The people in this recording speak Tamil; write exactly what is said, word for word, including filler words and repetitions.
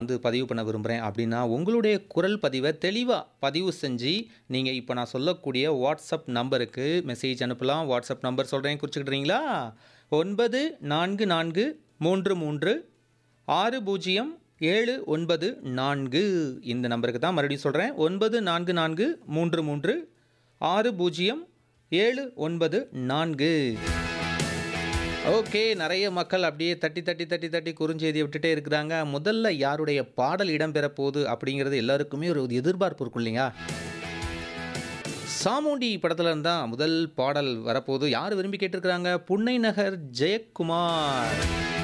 வந்து பதிவு பண்ண விரும்புகிறேன் அப்படின்னா உங்களுடைய குரல் பதிவை தெளிவாக பதிவு செஞ்சு நீங்கள் இப்போ நான் சொல்லக்கூடிய வாட்ஸ்அப் நம்பருக்கு மெசேஜ் அனுப்பலாம். வாட்ஸ்அப் நம்பர் சொல்கிறேன், குறிச்சுக்கிட்றீங்களா? ஒன்பது நான்கு நான்கு மூன்று மூன்று ஆறு பூஜ்ஜியம் ஏழு ஒன்பது நான்கு. இந்த நம்பருக்கு தான் மறுபடியும் சொல்கிறேன். ஒன்பது நான்கு நான்கு மூன்று மூன்று ஆறு பூஜ்ஜியம் ஏழு ஒன்பது நான்கு. ஓகே, நிறைய மக்கள் அப்படியே தட்டி தட்டி தட்டி தட்டி குறுஞ்செய்தியை விட்டுட்டே இருக்கிறாங்க. முதல்ல யாருடைய பாடல் இடம்பெற போகுது அப்படிங்கிறது எல்லாருக்குமே ஒரு எதிர்பார்ப்பு இருக்கும் இல்லையா? சாமுண்டி படத்துல இருந்தா முதல் பாடல் வரப்போகுது. யார் விரும்பி கேட்டிருக்கிறாங்க? புன்னை நகர் ஜெயக்குமார்.